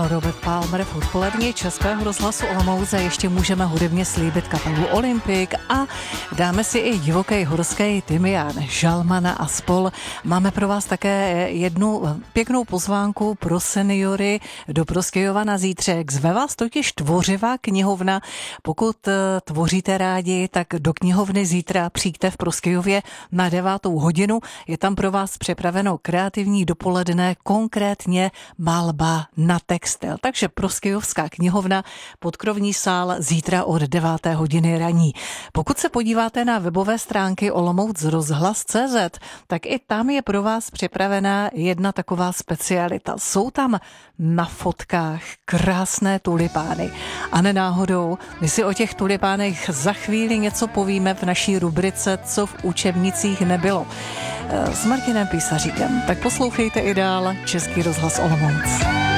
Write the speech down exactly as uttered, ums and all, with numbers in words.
Připravil Robert Palmer v odpolední Českého rozhlasu Olomouc a ještě můžeme hudebně slíbit kapelu Olympik a dáme si i divoký horský tymián, žalmana a spol. Máme pro vás také jednu pěknou pozvánku pro seniory do Prostějova na zítřek. Zve vás totiž Tvořivá knihovna. Pokud tvoříte rádi, tak do knihovny zítra přijďte v Prostějově na devátou hodinu. Je tam pro vás připraveno kreativní dopoledne, konkrétně malba na textil. Takže Prostějovská knihovna, Podkrovní sál, zítra od deváté hodiny raní. Pokud se podíváte na webové stránky Olomouc rozhlas tečka cé zet, tak i tam je pro vás připravená jedna taková specialita. Jsou tam na fotkách krásné tulipány. A nenáhodou, my si o těch tulipánech za chvíli něco povíme v naší rubrice Co v učebnicích nebylo s Martinem Písaříkem. Tak poslouchejte i dál Český rozhlas Olomouc.